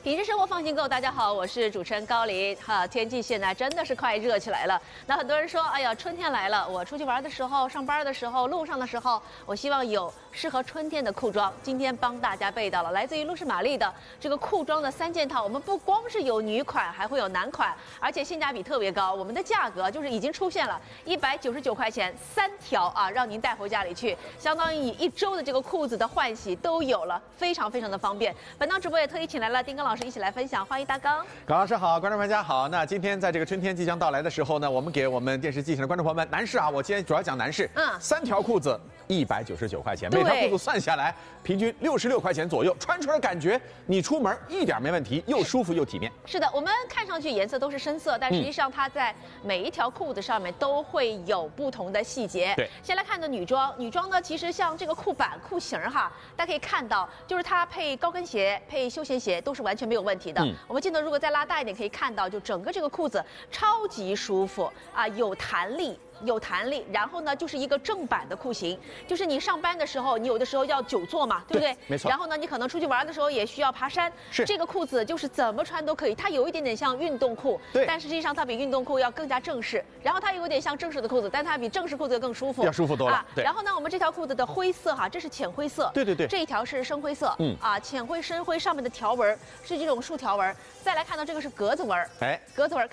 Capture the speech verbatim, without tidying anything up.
品质生活放心购，大家好，我是主持人高琳。哈，天气现在真的是快热起来了。那很多人说，哎呀，春天来了，我出去玩的时候、上班的时候、路上的时候，我希望有适合春天的裤装。今天帮大家备到了来自于露诗玛丽的这个裤装的三件套。我们不光是有女款，还会有男款，而且性价比特别高。我们的价格就是已经出现了一百九十九块钱三条啊，让您带回家里去，相当于一周的这个裤子的换洗都有了，非常非常的方便。本档直播也特意请来了丁刚老师一起来分享，欢迎大刚。 高老师好，观众朋友大家好。那今天在这个春天即将到来的时候呢，我们给我们电视机前的观众朋友们，男士啊，我今天主要讲男士，嗯，三条裤子一百九十九块钱，每条裤子算下来平均六十六块钱左右，穿出来感觉你出门一点没问题，又舒服又体面。 是的，我们看上去颜色都是深色，但实际上它在每一条裤子上面都会有不同的细节。 对， 先来看的女装，女装呢，其实像这个裤板、裤型哈，大家可以看到，就是它配高跟鞋、配休闲鞋都是完全没有问题的。嗯、我们镜头如果再拉大一点，可以看到，就整个这个裤子超级舒服啊，有弹力。有弹力，然后呢，就是一个正版的裤型，就是你上班的时候，你有的时候要久坐嘛，对不对？ 没错。 然后呢，你可能出去玩的时候也需要爬山， 是这个裤子就是怎么穿都可以，它有一点点像运动裤， 对， 但实际上它比运动裤要更加正式，然后它有点像正式的裤子，但它比正式裤子更舒服， 要舒服多了。 啊、对。然后呢，我们这条裤子的灰色哈，这是浅灰色， 对对对， 这一条是深灰色， 嗯啊，浅灰深灰上面的条纹是这种竖条纹，再来看到这个是格子纹， 哎， 格子纹